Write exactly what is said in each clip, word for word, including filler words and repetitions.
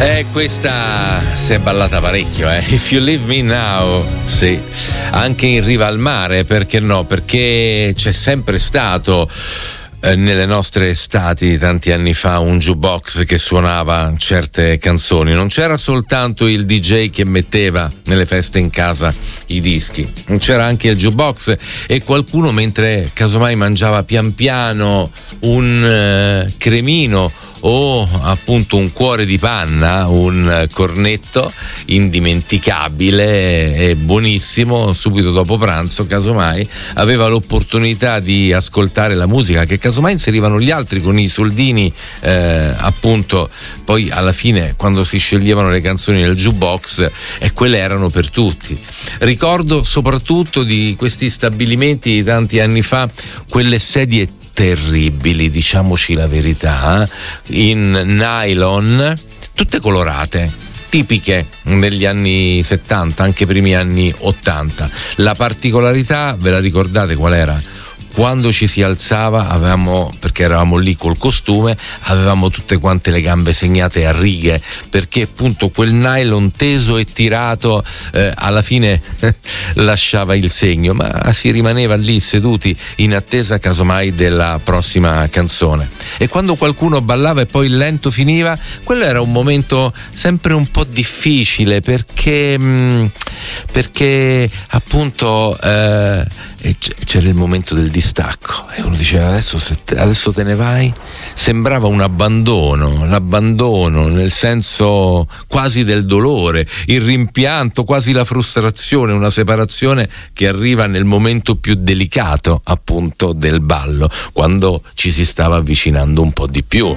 Eh, questa si è ballata parecchio, eh. If You Leave Me Now, sì, anche in riva al mare, perché no? Perché c'è sempre stato eh, nelle nostre estati tanti anni fa un jukebox che suonava certe canzoni. Non c'era soltanto il D J che metteva nelle feste in casa i dischi, c'era anche il jukebox e qualcuno mentre casomai mangiava pian piano un eh, cremino o appunto un cuore di panna, un cornetto indimenticabile e buonissimo, subito dopo pranzo casomai aveva l'opportunità di ascoltare la musica che casomai inserivano gli altri con i soldini, eh, appunto poi alla fine quando si sceglievano le canzoni nel jukebox, e quelle erano per tutti. Ricordo soprattutto di questi stabilimenti di tanti anni fa quelle sedie terribili, diciamoci la verità, in nylon, tutte colorate, tipiche degli anni settanta, anche primi anni ottanta. La particolarità, ve la ricordate qual era? Quando ci si alzava avevamo, perché eravamo lì col costume, avevamo tutte quante le gambe segnate a righe, perché appunto quel nylon teso e tirato eh, alla fine lasciava il segno, ma si rimaneva lì seduti in attesa casomai della prossima canzone. E quando qualcuno ballava e poi il lento finiva, quello era un momento sempre un po' difficile, perché mh, perché appunto eh, c'era il momento del distacco e uno diceva adesso, se te, adesso te ne vai. Sembrava un abbandono, l'abbandono nel senso quasi del dolore, il rimpianto, quasi la frustrazione, una separazione che arriva nel momento più delicato appunto del ballo, quando ci si stava avvicinando un po' di più.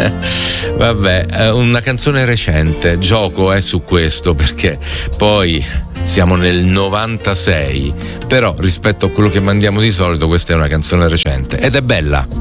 Vabbè, una canzone recente, gioco è su questo perché poi siamo nel novantasei, però rispetto a quello che mandiamo di solito questa è una canzone recente ed è bella.